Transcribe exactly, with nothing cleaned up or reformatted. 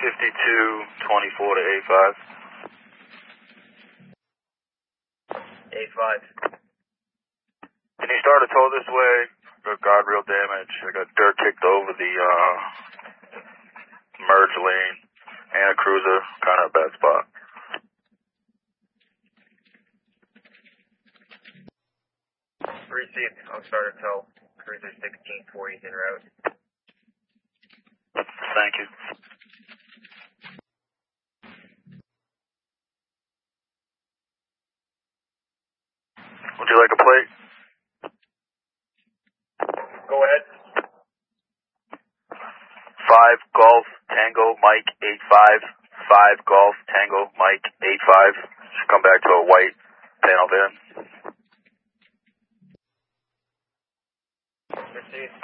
fifty-two twenty-four to A five. A five. Can you start a tow this way? Got guardrail damage. I got dirt kicked over the uh, merge lane and a cruiser. Kind of a bad spot. Received. I'll start a tow. Cruiser sixteen forty is en route. Thank you. Would you like a plate? Go ahead. Five Golf Tango Mike eight five. Five Golf Tango Mike eight five. Should come back to a white panel van. Received.